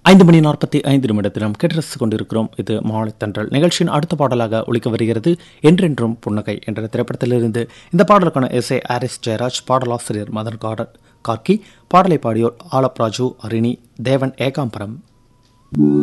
5:45 கேட்டு கொண்டிருக்கிறோம். இது மாலை தென்றல் நிகழ்ச்சியின் அடுத்த பாடலாக ஒலிக்க வருகிறது என்றென்றும் புன்னகை என்ற திரைப்படத்திலிருந்து. இந்த பாடலுக்கான இசை ஆரிஸ் ஜெயராஜ், பாடலாசிரியர் மதன் கார்கி, பாடலை பாடியோர் ஆலப்ராஜு, அரிணி, தேவன் ஏகாம்பரம்.